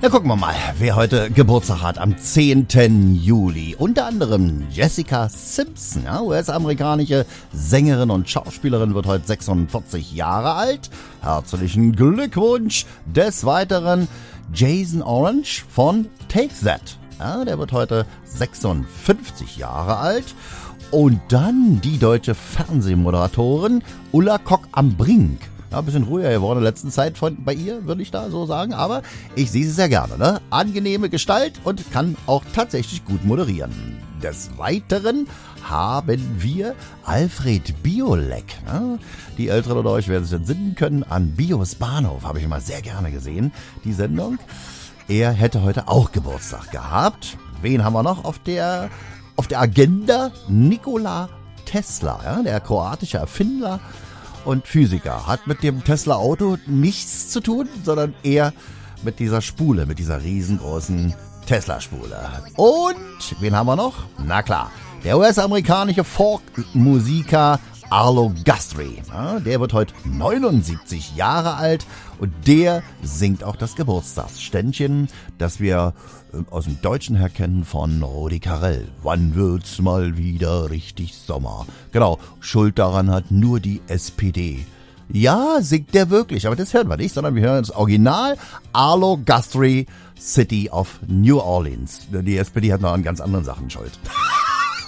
Ja, gucken wir mal, wer heute Geburtstag hat am 10. Juli. Unter anderem Jessica Simpson, ja, US-amerikanische Sängerin und Schauspielerin, wird heute 46 Jahre alt. Herzlichen Glückwunsch. Des Weiteren Jason Orange von Take That. Ja, der wird heute 56 Jahre alt. Und dann die deutsche Fernsehmoderatorin Ulla Kock am Brink. Ja, ein bisschen ruhiger geworden in der letzten Zeit bei ihr, würde ich da so sagen. Aber ich sehe sie sehr gerne, ne? Angenehme Gestalt und kann auch tatsächlich gut moderieren. Des Weiteren haben wir Alfred Biolek. Ja? Die Älteren unter euch werden sich entsinnen können an Bios Bahnhof. Habe ich immer sehr gerne gesehen, die Sendung. Er hätte heute auch Geburtstag gehabt. Wen haben wir noch auf der Agenda? Nikola Tesla, ja? Der kroatische Erfinder und Physiker, hat mit dem Tesla-Auto nichts zu tun, sondern eher mit dieser Spule, mit dieser riesengroßen Tesla-Spule. Und wen haben wir noch? Na klar, der US-amerikanische Folk-Musiker Arlo Guthrie. Ja, der wird heute 79 Jahre alt und der singt auch das Geburtstagsständchen, das wir aus dem Deutschen her kennen von Rudi Carrell. Wann wird's mal wieder richtig Sommer? Genau, Schuld daran hat nur die SPD. Ja, singt der wirklich, aber das hören wir nicht, sondern wir hören das Original Arlo Guthrie, City of New Orleans. Die SPD hat noch an ganz anderen Sachen Schuld.